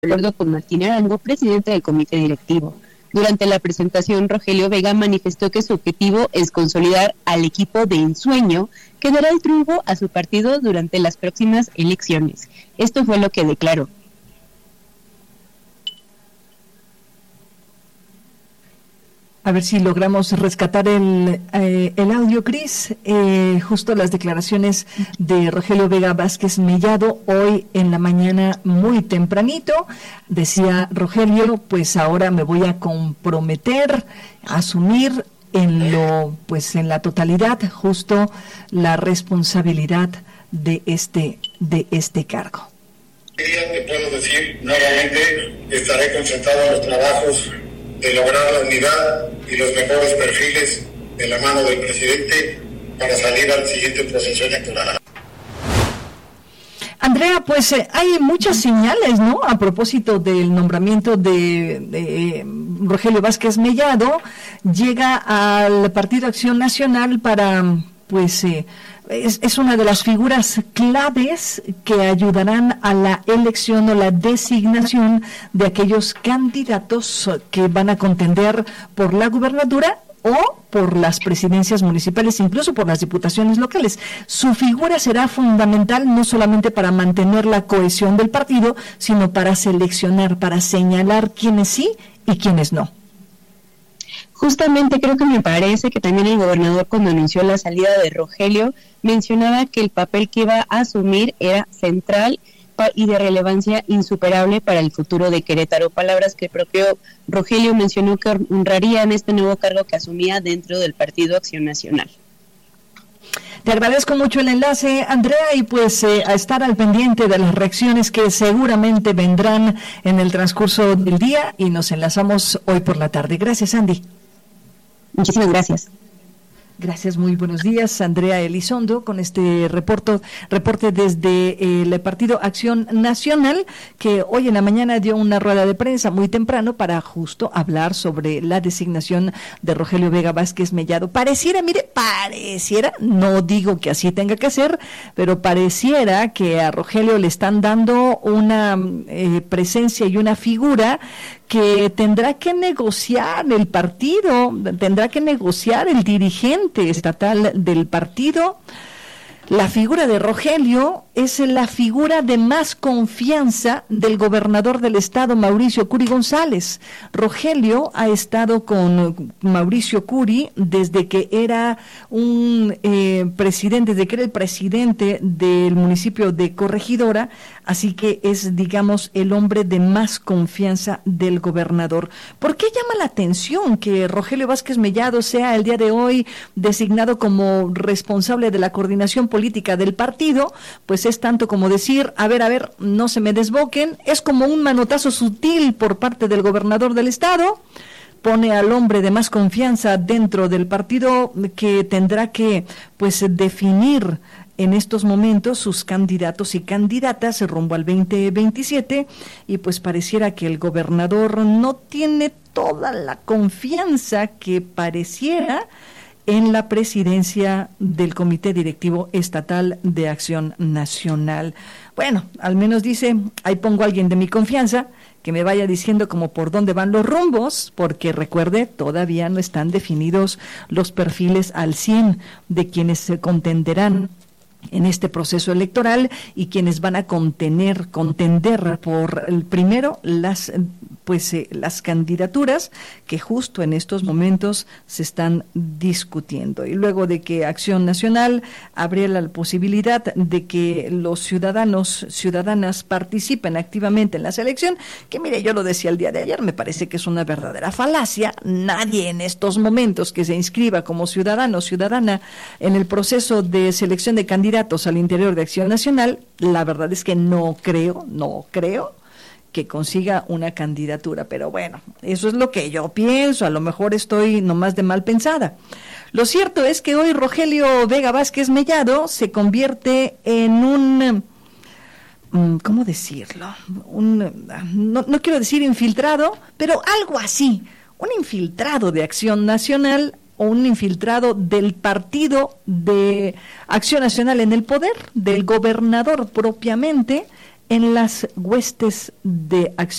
acuerdo con Martín Arango, presidente del comité directivo. Durante la presentación, Rogelio Vega manifestó que su objetivo es consolidar al equipo de ensueño que dará el triunfo a su partido durante las próximas elecciones. Esto fue lo que declaró. A ver si logramos rescatar el audio, Cris. Justo las declaraciones de Rogelio Vega Vázquez Mellado hoy en la mañana muy tempranito. Decía Rogelio, pues ahora me voy a comprometer a asumir en la totalidad justo la responsabilidad de este cargo. Te puedo decir, nuevamente estaré concentrado en los trabajos de lograr la unidad y los mejores perfiles de la mano del presidente para salir al siguiente proceso electoral. Andrea, pues hay muchas señales, ¿no? A propósito del nombramiento de Rogelio Vázquez Mellado, llega al Partido Acción Nacional para, es una de las figuras claves que ayudarán a la elección o la designación de aquellos candidatos que van a contender por la gubernatura o por las presidencias municipales, incluso por las diputaciones locales. Su figura será fundamental no solamente para mantener la cohesión del partido, sino para seleccionar, para señalar quiénes sí y quiénes no. Justamente creo que me parece que también el gobernador, cuando anunció la salida de Rogelio, mencionaba que el papel que iba a asumir era central y de relevancia insuperable para el futuro de Querétaro. Palabras que el propio Rogelio mencionó que honrarían este nuevo cargo que asumía dentro del Partido Acción Nacional. Te agradezco mucho el enlace, Andrea, y pues a estar al pendiente de las reacciones que seguramente vendrán en el transcurso del día, y nos enlazamos hoy por la tarde. Gracias, Andy. Muchísimas gracias. Gracias, muy buenos días, Andrea Elizondo, con este reporte desde el Partido Acción Nacional, que hoy en la mañana dio una rueda de prensa muy temprano para justo hablar sobre la designación de Rogelio Vega Vázquez Mellado. Pareciera, no digo que así tenga que ser, pero pareciera que a Rogelio le están dando una presencia y una figura que tendrá que negociar el partido, tendrá que negociar el dirigente estatal del partido. La figura de Rogelio es la figura de más confianza del gobernador del estado, Mauricio Curi González. Rogelio ha estado con Mauricio Curi desde que era desde que era el presidente del municipio de Corregidora, así que es, digamos, el hombre de más confianza del gobernador. ¿Por qué llama la atención que Rogelio Vázquez Mellado sea el día de hoy designado como responsable de la coordinación política del partido? Pues es tanto como decir, a ver, no se me desboquen. Es como un manotazo sutil por parte del gobernador del estado. Pone al hombre de más confianza dentro del partido, que tendrá que definir en estos momentos sus candidatos y candidatas rumbo al 2027, y pues pareciera que el gobernador no tiene toda la confianza que pareciera en la presidencia del Comité Directivo Estatal de Acción Nacional. Bueno, al menos dice, ahí pongo a alguien de mi confianza que me vaya diciendo como por dónde van los rumbos, porque recuerde, todavía no están definidos los perfiles al 100 de quienes se contenderán en este proceso electoral y quienes van a contender por el primero las candidaturas que justo en estos momentos se están discutiendo, y luego de que Acción Nacional abriera la posibilidad de que los ciudadanas participen activamente en la selección, que mire, yo lo decía el día de ayer, me parece que es una verdadera falacia. Nadie en estos momentos que se inscriba como ciudadano o ciudadana en el proceso de selección de candidatos al interior de Acción Nacional, la verdad es que no creo que consiga una candidatura, pero bueno, eso es lo que yo pienso, a lo mejor estoy nomás de mal pensada. Lo cierto es que hoy Rogelio Vega Vázquez Mellado se convierte en un, ¿cómo decirlo? No quiero decir infiltrado, pero algo así, un infiltrado de Acción Nacional, o un infiltrado del partido de Acción Nacional en el poder, del gobernador propiamente, en las huestes de Acción